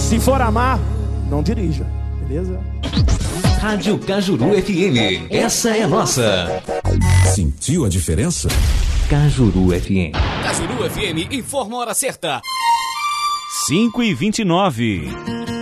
Se for amar, não dirija, beleza? Rádio Cajuru FM, essa é nossa. Sentiu a diferença? Cajuru FM. Cajuru FM informa a hora certa. 5h29.